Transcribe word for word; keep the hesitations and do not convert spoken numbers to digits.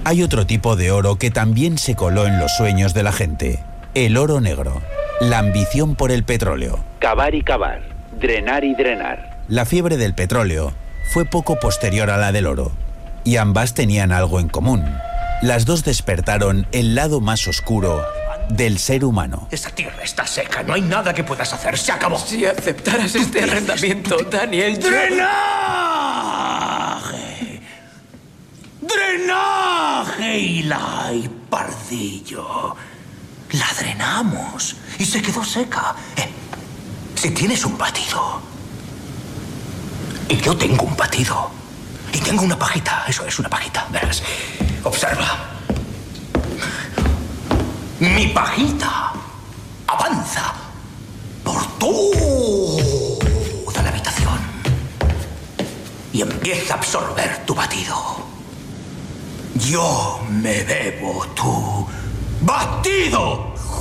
Hay otro tipo de oro que también se coló en los sueños de la gente. El oro negro. La ambición por el petróleo. Cavar y cavar. Drenar y drenar. La fiebre del petróleo fue poco posterior a la del oro. Y ambas tenían algo en común. Las dos despertaron el lado más oscuro del ser humano. Esa tierra está seca, no hay nada que puedas hacer, se acabó. Si aceptaras este arrendamiento, Daniel... ¡Drenaje! ¡Drenaje, Eli Pardillo! La drenamos y se quedó seca. Eh, si tienes un batido... Y yo tengo un batido. Y tengo una pajita, eso es una pajita. Verás, observa. Mi pajita avanza por toda la habitación y empieza a absorber tu batido. Yo me bebo tu batido.